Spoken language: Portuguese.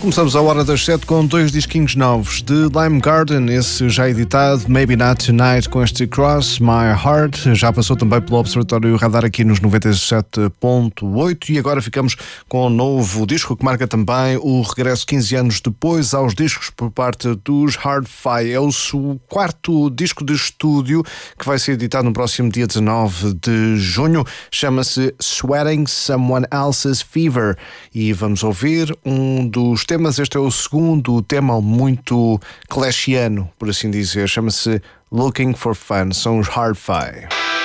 Começamos a hora das 7 com 2 disquinhos novos de Lime Garden, esse já editado, Maybe Not Tonight, com este Cross My Heart, já passou também pelo Observatório Radar aqui nos 97.8 e agora ficamos com um novo disco que marca também o regresso 15 anos depois aos discos por parte dos Hard-Fi. É o quarto disco de estúdio que vai ser editado no próximo dia 19 de junho, chama-se Sweating Someone Else's Fever e vamos ouvir um dos temas. Este é o segundo tema, muito clashiano, por assim dizer, chama-se Looking for Fun, são os Hard-Fi.